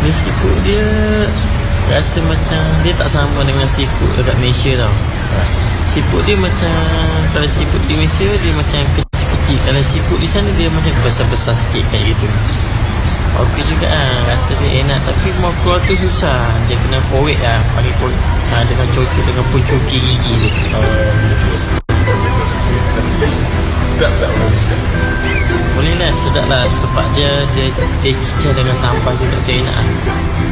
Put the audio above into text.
Dia siput dia rasa macam dia tak sama dengan siput dekat Malaysia tau. Siput dia macam, kalau siput di Malaysia dia macam kecil-kecil, kalau siput di sana dia macam besar-besar sikit kayak gitu. Okey juga rasa dia enak, tapi mau keluar tu susah. Dia kena korek panggil korek dengan cocok, dengan pencuki gigi tu. Sedap tak macam? Boleh lah, sedap lah, sebab dia cicah dengan sambal juga tu enak.